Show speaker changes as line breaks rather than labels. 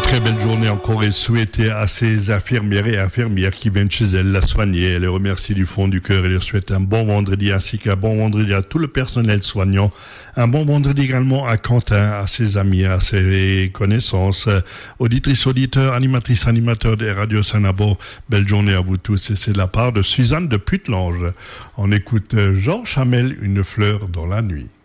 Très belle journée encore et souhaiter à ces infirmières et infirmières qui viennent chez elles la soigner. Elle les remercie du fond du cœur et leur souhaite un bon vendredi ainsi qu'un bon vendredi à tout le personnel soignant. Un bon vendredi également à Quentin, à ses amis, à ses connaissances, auditrices, auditeurs, animatrices, animateurs des radios Sanabo. Belle journée à vous tous et c'est de la part de Suzanne de Putelange. On écoute Jean Chamel, Une fleur dans la nuit.